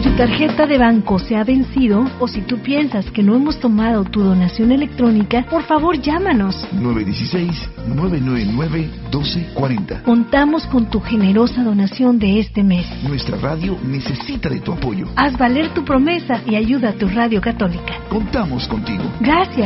tu tarjeta de banco se ha vencido o si tú piensas que no hemos tomado tu donación electrónica, por favor llámanos. 916-999-1240. Contamos con tu generosa donación de este mes. Nuestra radio necesita de tu apoyo. Haz valer tu promesa y ayuda a tu radio católica. Contamos contigo. Gracias.